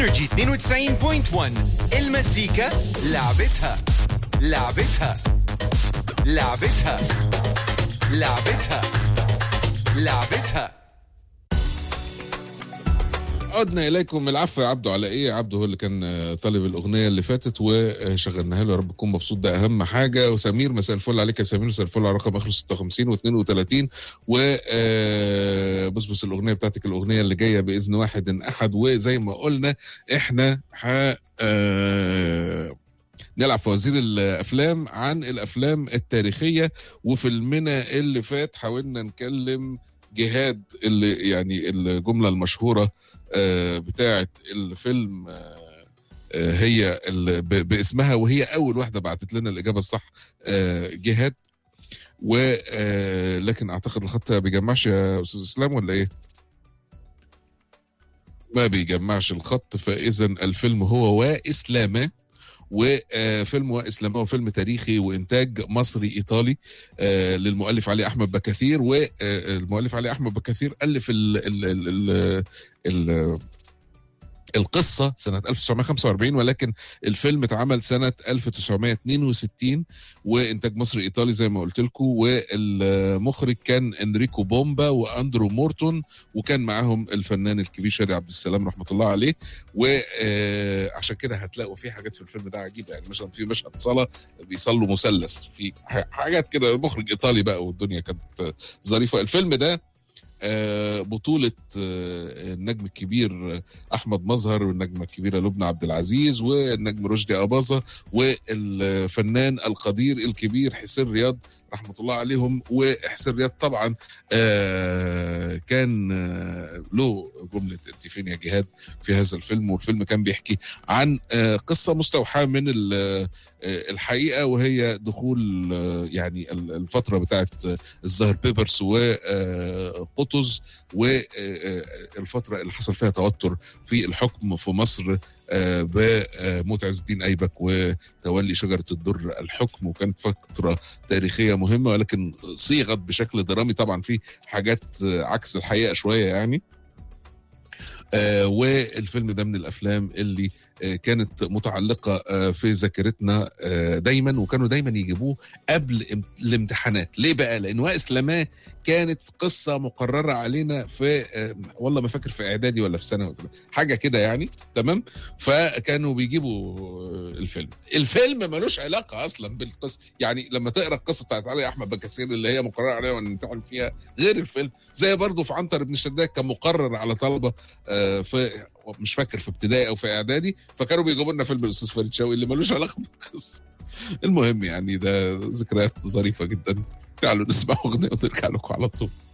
انرجي 92.1 المزيكا لعبتها لعبتها لعبتها لعبتها لعبتها. عدنا اليكم. العفو يا عبده، على ايه؟ عبده هو اللي كان طالب الاغنيه اللي فاتت وشغلناها له، يا رب تكون مبسوط، ده اهم حاجه. وسمير مساء الفل عليك يا سمير، مساء الفل على رقم اخره 56 و32. بص الاغنيه بتاعتك الاغنيه اللي جايه باذن واحد احد. وزي ما قلنا احنا نلعب فوازير الافلام عن الافلام التاريخيه. وفيلمنا اللي فات حاولنا نكلم جهاد، اللي يعني الجمله المشهوره بتاعه الفيلم هي باسمها، وهي اول واحده بعتت لنا الاجابه الصح جهاد. ولكن اعتقد الخط ما بيجمعش يا استاذ اسلام، ولا ايه؟ ما بيجمعش الخط. فاذا الفيلم هو واسلامه، وفيلم واسلامه هو فيلم تاريخي وانتاج مصري ايطالي للمؤلف علي احمد بكثير. والمؤلف علي احمد بكثير الف القصة سنة 1945، ولكن الفيلم اتعمل سنة 1962 وإنتاج مصري إيطالي زي ما قلت لكم. والمخرج كان إنريكو بومبا وأندرو مورتون، وكان معاهم الفنان الكبير شادي عبد السلام رحمة الله عليه. وعشان كده هتلاقوا في حاجات في الفيلم ده عجيبة، يعني مثلا في مشهد صلاة بيصلوا مثلث، في حاجات كده. مخرج إيطالي بقى، والدنيا كانت ظريفة. الفيلم ده بطولة النجم الكبير أحمد مظهر، والنجمة الكبيرة لبنى عبد العزيز، والنجم رشدي أباظة، والفنان القدير الكبير حسين رياض رحمة الله عليهم. وحسين رياض طبعا كان له جملة انت فين يا جهاد في هذا الفيلم. والفيلم كان بيحكي عن قصة مستوحاة من الحقيقة، وهي دخول يعني الفترة بتاعت الزهر بيبرس وقطز، والفترة اللي حصل فيها توتر في الحكم في مصر بموت عز الدين أيبك وتولي شجرة الدر الحكم. وكانت فترة تاريخية مهمة، ولكن صيغت بشكل درامي. طبعا في حاجات عكس الحقيقة شوية يعني. والفيلم ده من الأفلام اللي كانت متعلقة في ذاكرتنا دايما، وكانوا دايما يجيبوه قبل الامتحانات. ليه بقى؟ لأن وإسلاماه كانت قصة مقررة علينا في والله ما فاكر في إعدادي ولا في ثانوي حاجة كده يعني، تمام. فكانوا بيجيبوا الفيلم ملوش علاقة أصلا بالقصة. يعني لما تقرأ القصة بتاعت علي أحمد بكثير اللي هي مقررة علينا ونمتحن فيها غير الفيلم. زي برضو في عنتر بن شداد كان مقرر على طلبة في مش فاكر في ابتدائي او في اعدادي، فكانوا بيجيبوا لنا فيلم الاستاذ فريد شوقي اللي ملوش علاقه بالقصه. المهم يعني ده ذكريات ظريفه جدا. تعالوا نسمع اغنيه ونرجع لكم على طول.